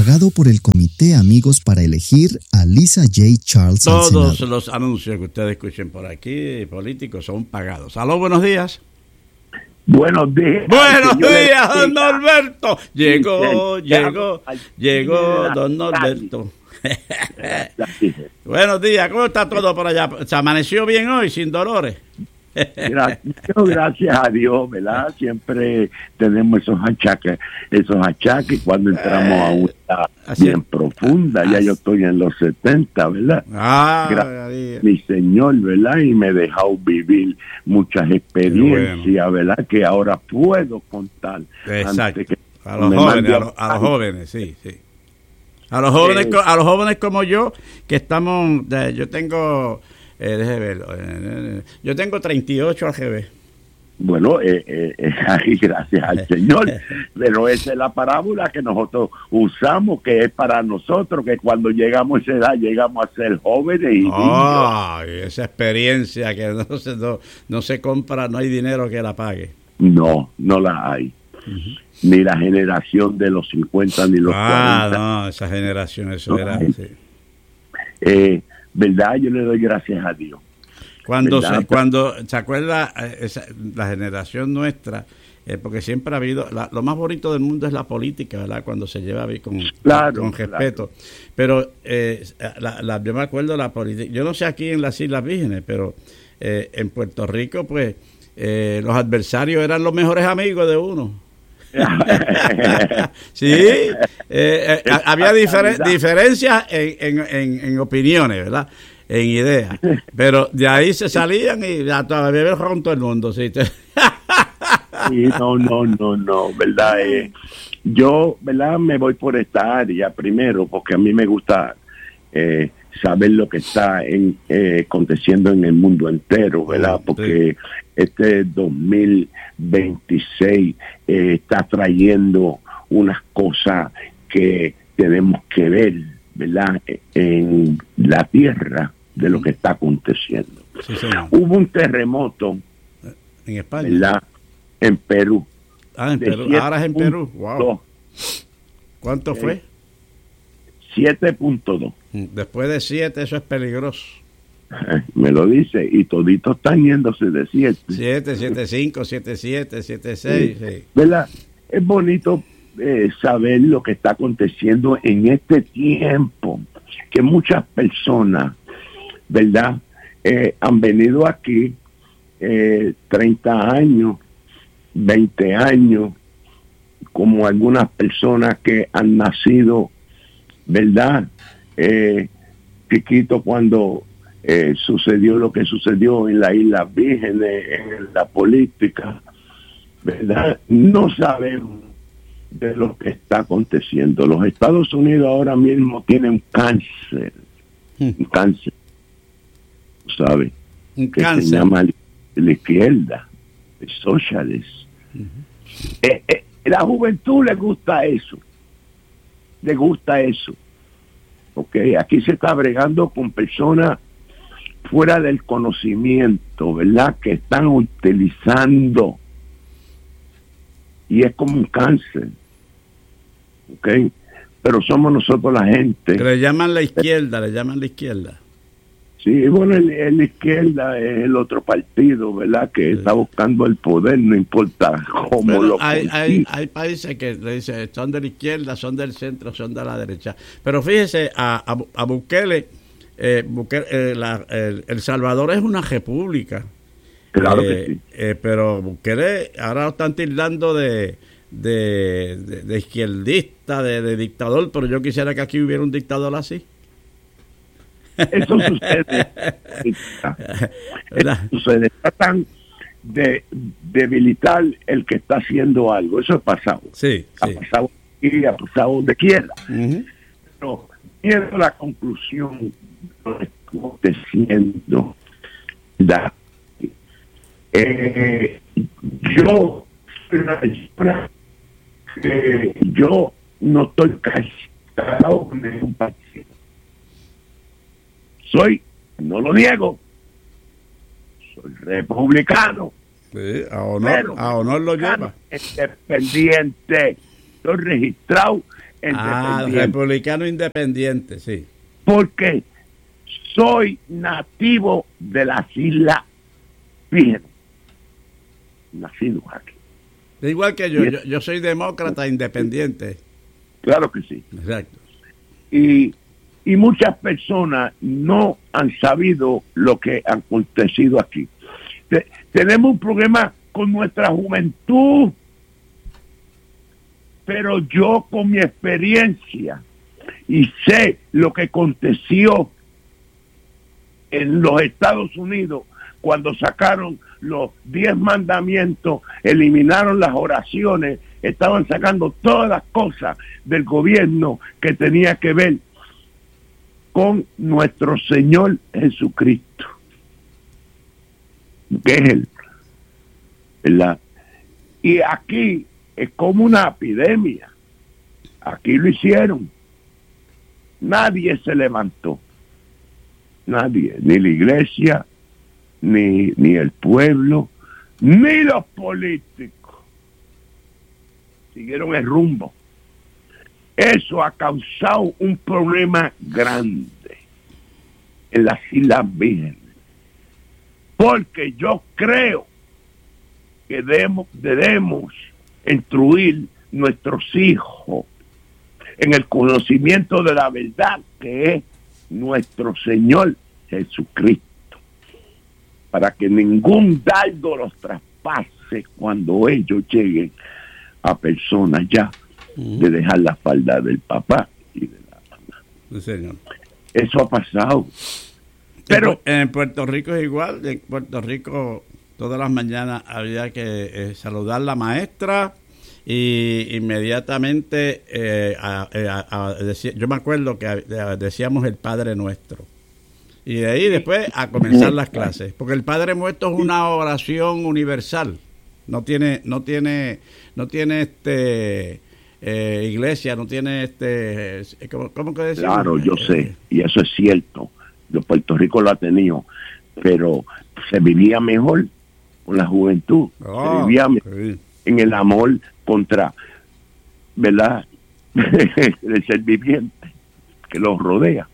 pagado por el Comité Amigos para elegir a Lisa J. Charles al Todos Senado. los anuncios que ustedes escuchen por aquí, políticos, son pagados. Aló, buenos días. Buenos días. Buenos días, don Norberto. Llegó don Norberto. Buenos días, ¿cómo está todo por allá? ¿Se amaneció bien hoy, sin dolores? Gracias a Dios, ¿verdad? Siempre tenemos esos achaques cuando entramos a una bien profunda. Ya yo estoy en los 70, ¿verdad? Gracias mi Señor, ¿verdad? Y me he dejado vivir muchas experiencias, ¿verdad? Que ahora puedo contar. Exacto. A los jóvenes, sí. A los jóvenes como yo, que estamos, yo tengo... déjeme ver, yo tengo 38 AGB. Bueno, gracias al Señor, pero esa es la parábola que nosotros usamos, que es para nosotros, que cuando llegamos a esa edad llegamos a ser jóvenes y esa experiencia que no se compra, no hay dinero que la pague. No la hay. Uh-huh. Ni la generación de los 50 ni los 40. No, esa generación, eso era... Sí. ¿Verdad? Yo le doy gracias a Dios. Cuando se acuerda la generación nuestra, porque siempre ha habido, lo más bonito del mundo es la política, ¿verdad? Cuando se lleva con respeto. Pero yo me acuerdo la política, yo no sé aquí en las Islas Vírgenes, pero en Puerto Rico, pues, los adversarios eran los mejores amigos de uno. Sí, había diferencias en opiniones, ¿verdad? En ideas, pero de ahí se salían y todavía con todo el mundo, ¿sí? Sí, no, ¿verdad? Yo, ¿verdad? Me voy por esta área primero porque a mí me gusta saber lo que está aconteciendo en el mundo entero, ¿verdad? Porque este 2026 está trayendo unas cosas que tenemos que ver, ¿verdad? En la tierra de lo que está aconteciendo. Sí, hubo un terremoto en España, ¿verdad? En Perú. En Perú. Ahora es en Perú. Wow. ¿Cuánto fue? 7.2. Después de 7, eso es peligroso. Me lo dice, y toditos están yéndose de 7. 7, 5, 7, 7, 6. Sí. ¿Verdad? Es bonito saber lo que está aconteciendo en este tiempo, que muchas personas, ¿verdad? Han venido aquí 30 años, 20 años, como algunas personas que han nacido, ¿verdad? Chiquito cuando sucedió lo que sucedió en la Isla Vírgenes, en la política, ¿verdad? No sabemos de lo que está aconteciendo. Los Estados Unidos ahora mismo tienen cáncer, un cáncer, ¿sabes? Un que cáncer. Se llama la izquierda, el socialist. Uh-huh. La juventud le gusta eso. Okay, aquí se está bregando con personas fuera del conocimiento, ¿verdad? Que están utilizando, y es como un cáncer, ¿ok? Pero somos nosotros la gente. Que le llaman la izquierda. Sí, bueno, la izquierda es el otro partido, ¿verdad? Que está buscando el poder, no importa cómo pero lo hay países que le dicen son de la izquierda, son del centro, son de la derecha. Pero fíjese, a Bukele, El Salvador es una república. Claro que sí. Pero Bukele ahora lo están tildando de izquierdista, de dictador, pero yo quisiera que aquí hubiera un dictador así. Eso sucede. Tratan de debilitar el que está haciendo algo. Eso ha pasado. Sí. Ha pasado aquí, ha pasado donde quiera. Uh-huh. Pero quiero la conclusión de lo que estuvo diciendo. Yo no estoy casado con ningún partido. No lo niego, soy republicano. Sí, a honor lo lleva. Independiente. Estoy registrado republicano independiente, sí. Porque soy nativo de las Islas Vírgenes. Nacido aquí. Igual que yo soy demócrata independiente. Claro que sí. Exacto. Y muchas personas no han sabido lo que ha acontecido aquí. Tenemos un problema con nuestra juventud, pero yo con mi experiencia y sé lo que aconteció en los Estados Unidos cuando sacaron los 10 mandamientos, eliminaron las oraciones, estaban sacando todas las cosas del gobierno que tenía que ver con nuestro Señor Jesucristo, que es Él, ¿verdad? Y aquí es como una epidemia. Aquí lo hicieron. Nadie se levantó. Nadie, ni la iglesia, ni el pueblo, ni los políticos. Siguieron el rumbo. Eso ha causado un problema grande en las Islas Vírgenes. Porque yo creo que debemos instruir nuestros hijos en el conocimiento de la verdad que es nuestro Señor Jesucristo, para que ningún dardo los traspase cuando ellos lleguen a personas ya de dejar la falda del papá y de la mamá. Sí, señor. Eso ha pasado. Pero en Puerto Rico es igual. En Puerto Rico todas las mañanas había que saludar a la maestra y inmediatamente yo me acuerdo que decíamos el Padre Nuestro. Y de ahí después a comenzar las clases, porque el Padre Nuestro es una oración universal. No tiene iglesia, no tiene ¿cómo que decimos? Claro, yo sé, y eso es cierto. Puerto Rico lo ha tenido, pero se vivía mejor con la juventud, se vivía en el amor contra, ¿verdad? El ser viviente que los rodea.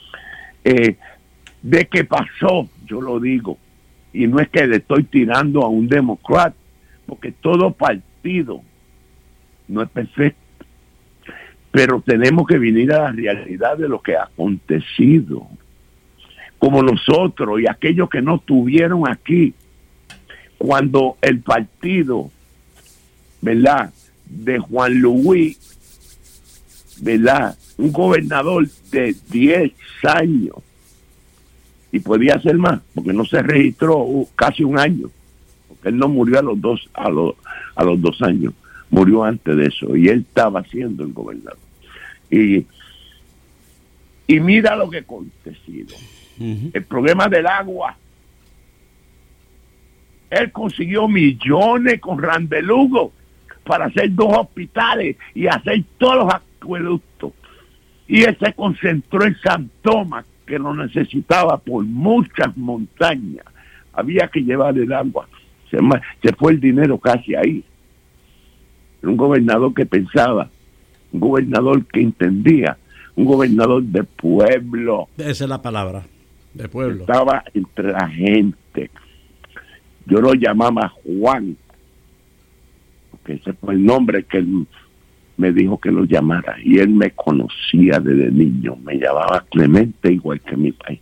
De qué pasó, yo lo digo, y no es que le estoy tirando a un demócrata, porque todo partido no es perfecto, pero tenemos que venir a la realidad de lo que ha acontecido, como nosotros y aquellos que no estuvieron aquí, cuando el partido, ¿verdad?, de Juan Luis, ¿verdad?, un gobernador de 10 años, y podía ser más, porque no se registró casi un año, porque él no murió a los 2 años, murió antes de eso, y él estaba siendo el gobernador. Y mira lo que ha acontecido. El problema del agua. Él consiguió millones con Randelugo para hacer 2 hospitales y hacer todos los acueductos. Y él se concentró en San Tomás, que lo necesitaba por muchas montañas. Había que llevar el agua. Se fue el dinero casi ahí. Era un gobernador que pensaba, un gobernador que entendía, un gobernador de pueblo. Esa es la palabra, de pueblo. Estaba entre la gente. Yo lo llamaba Juan, porque ese fue el nombre que él me dijo que lo llamara, y él me conocía desde niño, me llamaba Clemente igual que mi país.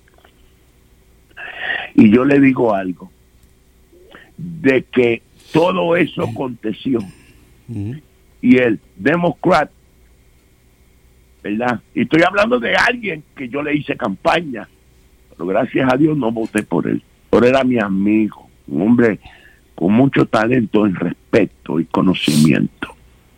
Y yo le digo algo, de que todo eso aconteció, y el demócrata, ¿verdad? Y estoy hablando de alguien que yo le hice campaña, pero gracias a Dios no voté por él, pero era mi amigo, un hombre con mucho talento en respeto y conocimiento.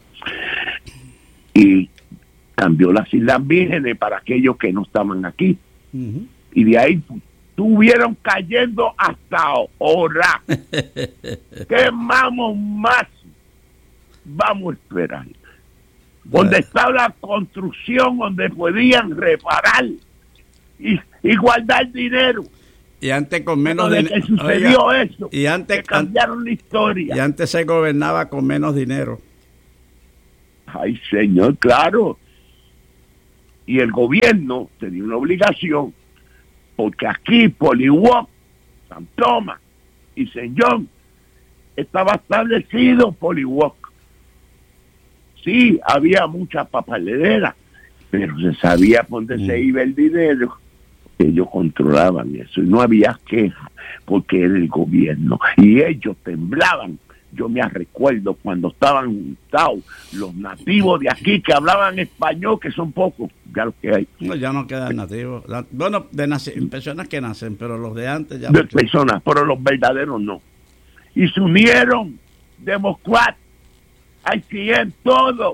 Y cambió las Islas Vírgenes para aquellos que no estaban aquí. Y de ahí estuvieron cayendo hasta ahora. ¿Qué más vamos a esperar? Donde está la construcción, donde podían reparar y guardar dinero. Y antes con menos dinero. Sucedió eso. Y antes cambiaron la historia. Y antes se gobernaba con menos dinero. Ay, señor, claro. Y el gobierno tenía una obligación, porque aquí, Poliwok, San Tomás y Saint John, estaba establecido Poliwok. Sí, había mucha papelera, pero se sabía por dónde se iba el dinero. Ellos controlaban eso y no había queja, porque era el gobierno. Y ellos temblaban. Yo me recuerdo cuando estaban juntados los nativos de aquí que hablaban español, que son pocos, ya los que hay. No, ya no quedan nativos. Bueno, personas que nacen, pero los de antes ya de personas, pero los verdaderos no. Y se unieron, demócratas, haitianos, todo.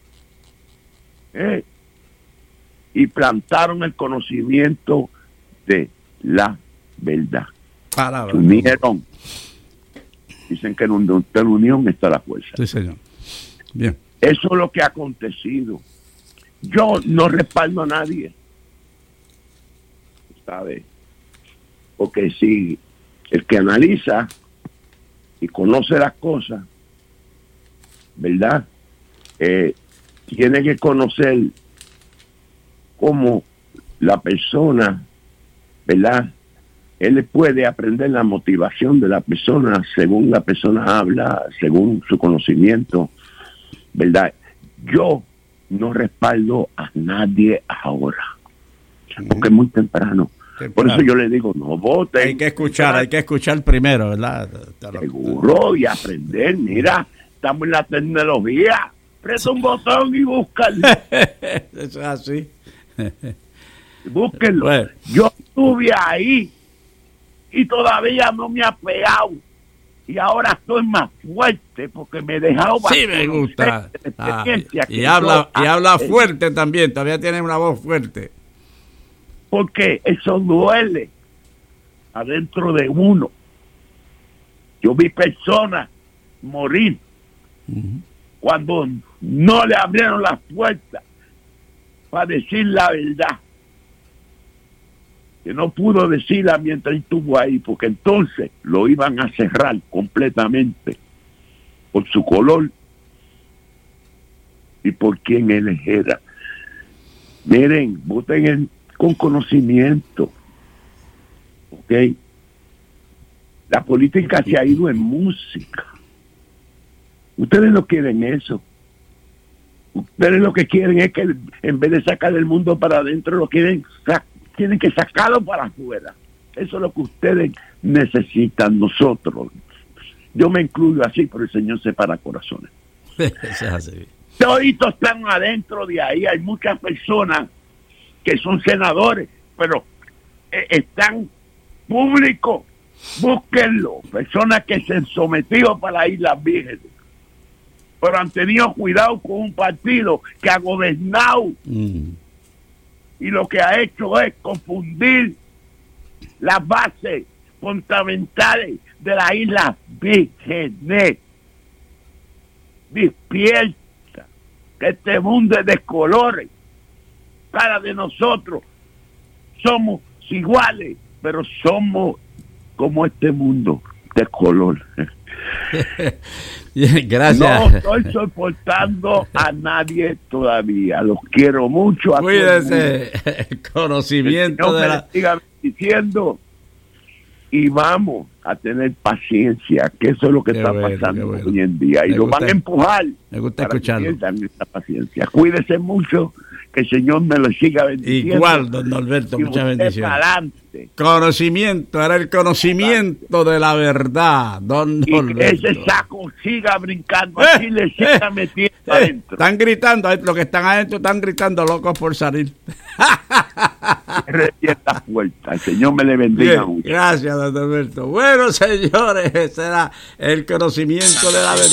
Y plantaron el conocimiento de la verdad. Se unieron. Dicen que en la unión está la fuerza. Sí, señor. Bien. Eso es lo que ha acontecido. Yo no respaldo a nadie, ¿sabe? Porque si el que analiza y conoce las cosas, ¿verdad? Tiene que conocer cómo la persona, ¿verdad? Él puede aprender la motivación de la persona según la persona habla, según su conocimiento, ¿verdad? Yo no respaldo a nadie ahora, porque es muy temprano. Por eso yo le digo, no voten. Hay que escuchar primero, ¿verdad? Seguro, y aprender. Mira, estamos en la tecnología. Presta un botón y búscalo. Eso es así. Búsquenlo. Bueno. Yo estuve ahí y todavía no me ha pegado. Y ahora estoy más fuerte porque me he dejado. Sí, me gusta. Y habla fuerte también. Todavía tiene una voz fuerte. Porque eso duele adentro de uno. Yo vi personas morir cuando no le abrieron las puertas para decir la verdad, que no pudo decirla mientras estuvo ahí, porque entonces lo iban a cerrar completamente por su color y por quién él era. Miren, voten con conocimiento, ¿ok? La política se ha ido en música. Ustedes no quieren eso. Ustedes lo que quieren es que en vez de sacar el mundo para adentro, lo tienen que sacarlo para afuera. Eso es lo que ustedes necesitan. Nosotros, yo me incluyo así, pero el Señor separa corazones. Todos están adentro de ahí. Hay muchas personas que son senadores, pero están públicos. Búsquenlo. Personas que se han sometido para las Islas Vírgenes, pero han tenido cuidado con un partido que ha gobernado y lo que ha hecho es confundir las bases fundamentales de las Islas Vírgenes. Despierta, que este mundo es de colores. Cada de nosotros somos iguales, pero somos como este mundo de color. Gracias. No estoy soportando a nadie todavía. Los quiero mucho. Cuídese. Conocimiento de la... siga diciendo y vamos a tener paciencia, que eso es lo que está pasando hoy en día. Y lo van a empujar. Me gusta escucharlo. Esta paciencia. Cuídese mucho. Que el Señor me lo siga bendiciendo. Igual, don Norberto, muchas bendiciones. Adelante. Conocimiento, era el conocimiento de la verdad, don Norberto. Y que ese saco siga brincando, así le siga metiendo adentro. Están gritando, los que están adentro están gritando locos por salir. Esta puerta, el Señor me le bendiga mucho. Gracias, don Norberto. Bueno, señores, ese era el conocimiento de la verdad.